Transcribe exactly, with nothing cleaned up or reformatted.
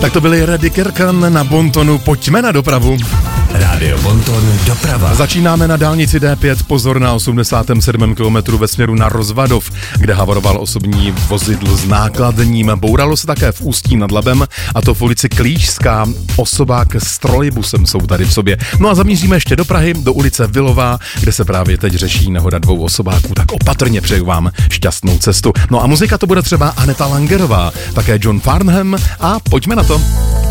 Tak to byli Reddy Kirkan na Bontonu, pojďme na dopravu. Rádio Bonton doprava. Začínáme na dálnici D pět, pozor na osmdesátém sedmém kilometru ve směru na Rozvadov, kde havaroval osobní vozidlo s nákladním. Bouralo se také v Ústí nad Labem, a to v ulici Klížská. Osobák s trolejbusem jsou tady v sobě. No a zamíříme ještě do Prahy, do ulice Vilová, kde se právě teď řeší nehoda dvou osobáků, tak opatrně přeju vám šťastnou cestu. No a muzika to bude třeba Aneta Langerová, také John Farnham a pojďme na to.